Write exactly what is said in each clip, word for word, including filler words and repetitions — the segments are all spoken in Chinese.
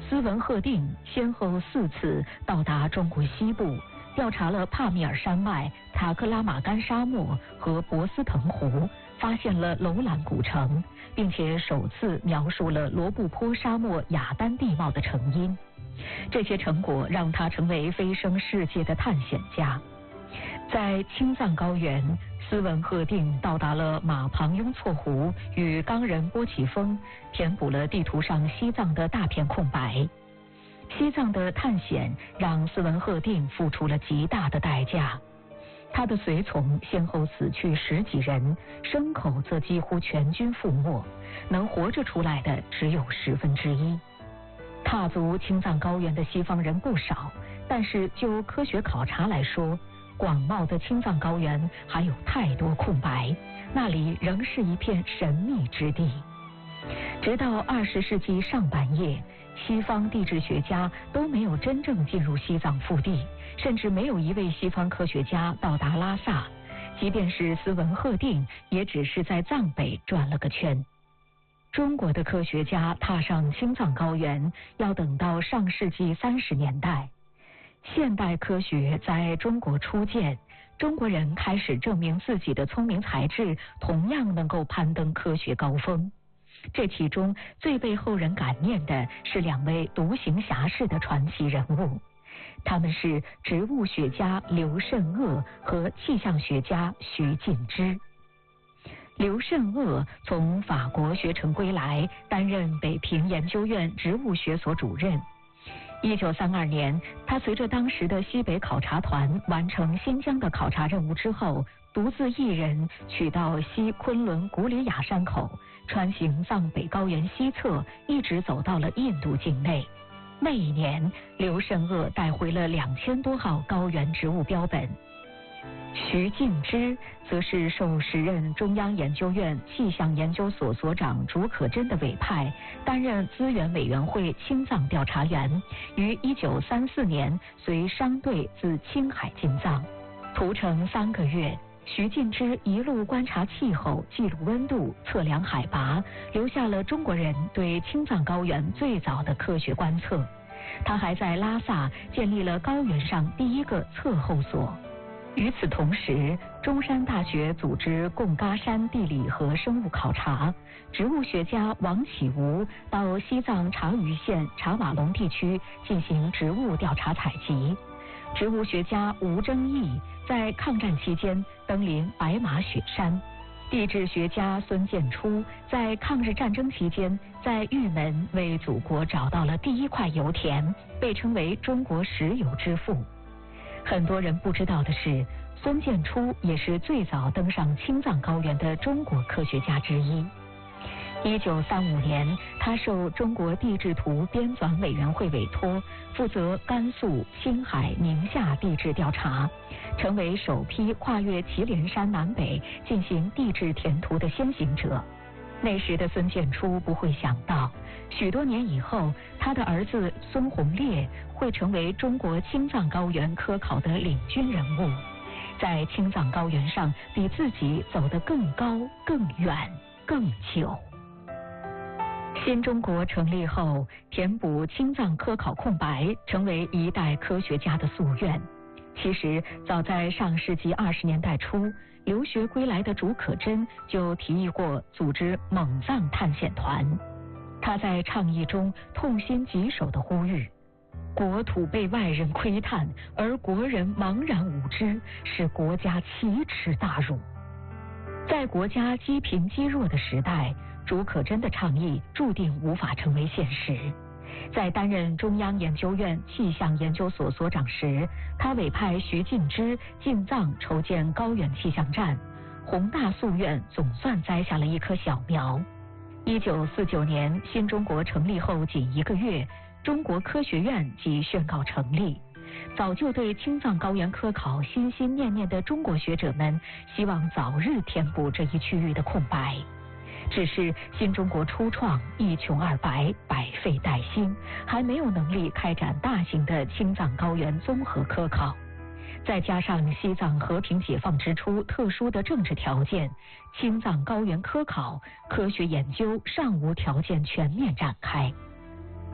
斯文赫定先后四次到达中国西部，调查了帕米尔山脉、塔克拉玛干沙漠和博斯腾湖，发现了楼兰古城，并且首次描述了罗布泊沙漠雅丹地貌的成因。这些成果让他成为飞升世界的探险家。在青藏高原，斯文赫定到达了马旁雍措湖与冈仁波齐峰，填补了地图上西藏的大片空白。西藏的探险让斯文赫定付出了极大的代价，他的随从先后死去十几人，牲口则几乎全军覆没，能活着出来的只有十分之一。踏足青藏高原的西方人不少，但是就科学考察来说，广袤的青藏高原还有太多空白，那里仍是一片神秘之地。直到二十世纪上半叶，西方地质学家都没有真正进入西藏腹地，甚至没有一位西方科学家到达拉萨，即便是斯文赫定，也只是在藏北转了个圈。中国的科学家踏上青藏高原，要等到上世纪三十年代。现代科学在中国初建，中国人开始证明自己的聪明才智同样能够攀登科学高峰。这其中最被后人感念的是两位独行侠士的传奇人物，他们是植物学家刘慎鄂和气象学家徐敬之。刘慎鄂从法国学成归来，担任北平研究院植物学所主任。一九三二年，他随着当时的西北考察团完成新疆的考察任务之后，独自一人取道西昆仑古里雅山口，穿行藏北高原西侧，一直走到了印度境内。那一年，刘慎鄂带回了两千多号高原植物标本。徐敬之则是受时任中央研究院气象研究所所长竺可桢的委派，担任资源委员会青藏调查员，于一九三四年随商队自青海进藏。途程三个月，徐敬之一路观察气候，记录温度，测量海拔，留下了中国人对青藏高原最早的科学观测。他还在拉萨建立了高原上第一个测候所。与此同时，中山大学组织贡嘎山地理和生物考察，植物学家王启吾到西藏察隅县察瓦龙地区进行植物调查采集。植物学家吴征义在抗战期间登临白马雪山。地质学家孙建初在抗日战争期间在玉门为祖国找到了第一块油田，被称为中国石油之父。很多人不知道的是，孙建初也是最早登上青藏高原的中国科学家之一。一九三五年，他受中国地质图编纂委员会委托，负责甘肃、青海、宁夏地质调查，成为首批跨越祁连山南北进行地质填图的先行者。那时的孙建初不会想到，许多年以后，他的儿子孙洪烈会成为中国青藏高原科考的领军人物，在青藏高原上比自己走得更高、更远、更久。新中国成立后，填补青藏科考空白成为一代科学家的夙愿。其实，早在上世纪二十年代初，留学归来的竺可桢就提议过组织蒙藏探险团。他在倡议中痛心疾首地呼吁：国土被外人窥探，而国人茫然无知，是国家奇耻大辱。在国家积贫积弱的时代，竺可桢的倡议注定无法成为现实。在担任中央研究院气象研究所所长时，他委派徐敬之进藏筹建高原气象站，宏大夙愿总算栽下了一棵小苗。一九四九年，新中国成立后仅一个月，中国科学院即宣告成立。早就对青藏高原科考心心念念的中国学者们，希望早日填补这一区域的空白。只是新中国初创，一穷二白，百废待兴，还没有能力开展大型的青藏高原综合科考。再加上西藏和平解放之初特殊的政治条件，青藏高原科考科学研究尚无条件全面展开。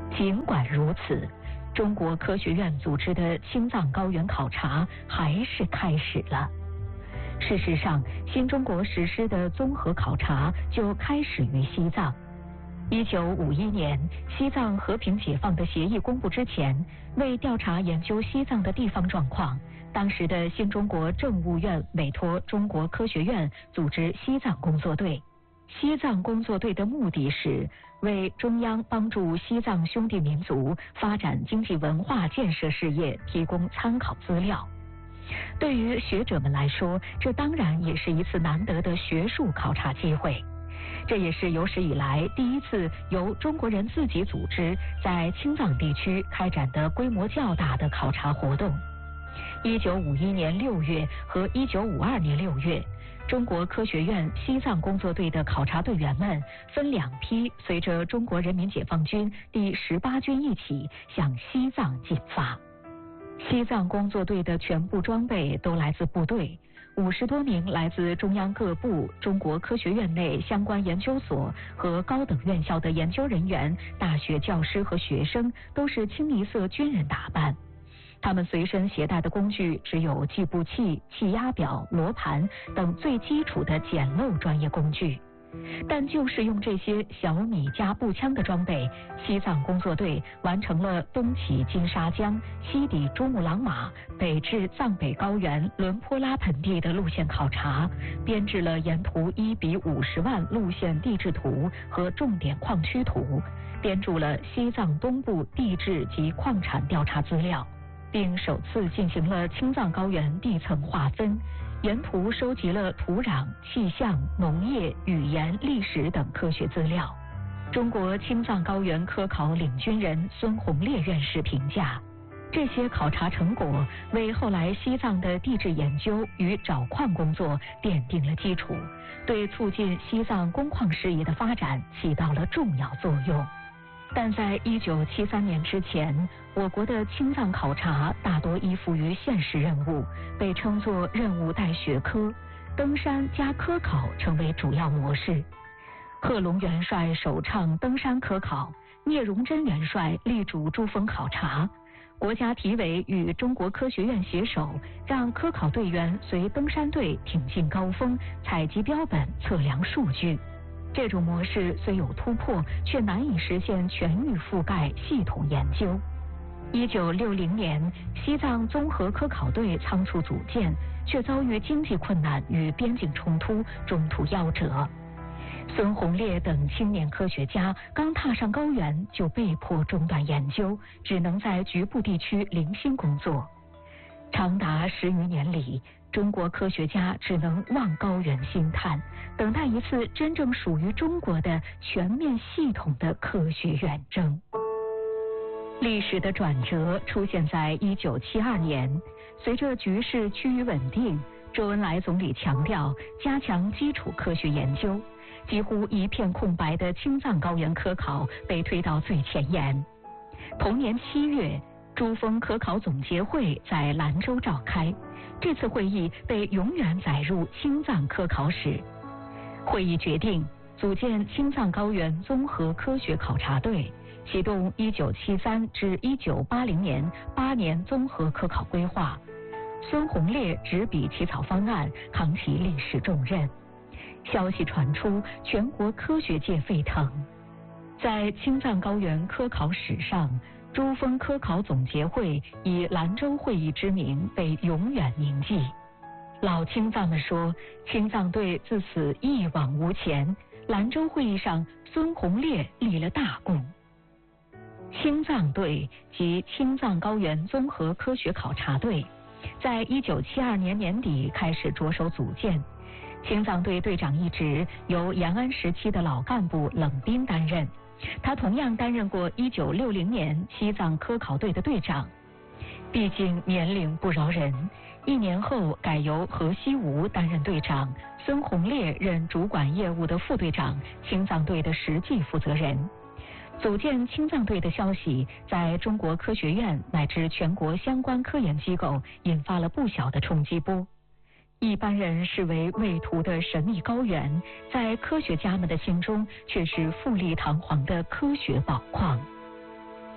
尽管如此，中国科学院组织的青藏高原考察还是开始了。事实上，新中国实施的综合考察就开始于西藏。一九五一年，西藏和平解放的协议公布之前，为调查研究西藏的地方状况，当时的新中国政务院委托中国科学院组织西藏工作队。西藏工作队的目的是为中央帮助西藏兄弟民族发展经济文化建设事业提供参考资料。对于学者们来说，这当然也是一次难得的学术考察机会。这也是有史以来第一次由中国人自己组织在青藏地区开展的规模较大的考察活动。一九五一年六月和一九五二年六月，中国科学院西藏工作队的考察队员们分两批，随着中国人民解放军第十八军一起向西藏进发。西藏工作队的全部装备都来自部队，五十多名来自中央各部、中国科学院内相关研究所和高等院校的研究人员、大学教师和学生都是清一色军人打扮。他们随身携带的工具只有计步器、气压表、罗盘等最基础的简陋专业工具。但就是用这些小米加步枪的装备，西藏工作队完成了东起金沙江、西抵珠穆朗玛、北至藏北高原伦坡拉盆地的路线考察，编制了沿途一比五十万路线地质图和重点矿区图，编著了西藏东部地质及矿产调查资料，并首次进行了青藏高原地层划分，沿途收集了土壤、气象、农业、语言、历史等科学资料。中国青藏高原科考领军人孙洪烈院士评价，这些考察成果为后来西藏的地质研究与找矿工作奠定了基础，对促进西藏工矿事业的发展起到了重要作用。但在一九七三年之前，我国的青藏考察大多依附于现实任务，被称作任务带学科，登山加科考成为主要模式。贺龙元帅首倡登山科考，聂荣臻元帅力主珠峰考察，国家体委与中国科学院携手，让科考队员随登山队挺进高峰，采集标本，测量数据。这种模式虽有突破，却难以实现全域覆盖、系统研究。一九六零年，西藏综合科考队仓促组建，却遭遇经济困难与边境冲突，中途夭折。孙洪烈等青年科学家刚踏上高原，就被迫中断研究，只能在局部地区零星工作。长达十余年里，中国科学家只能望高原兴叹，等待一次真正属于中国的全面系统的科学远征。历史的转折出现在一九七二年，随着局势趋于稳定，周恩来总理强调加强基础科学研究，几乎一片空白的青藏高原科考被推到最前沿。同年七月，珠峰科考总结会在兰州召开，这次会议被永远载入青藏科考史。会议决定组建青藏高原综合科学考察队，启动一九七三至一九八零年八年综合科考规划。孙洪烈执笔起草方案，扛起历史重任。消息传出，全国科学界沸腾。在青藏高原科考史上，珠峰科考总结会以兰州会议之名被永远铭记。老青藏们说，青藏队自此一往无前，兰州会议上孙洪烈立了大功。青藏队及青藏高原综合科学考察队在一九七二年年底开始着手组建，青藏队队长一职由延安时期的老干部冷斌担任，他同样担任过一九六零年西藏科考队的队长。毕竟年龄不饶人，一年后改由何西吴担任队长，孙洪烈任主管业务的副队长，青藏队的实际负责人。组建青藏队的消息在中国科学院乃至全国相关科研机构引发了不小的冲击波。一般人视为畏途的神秘高原，在科学家们的心中却是富丽堂皇的科学宝矿。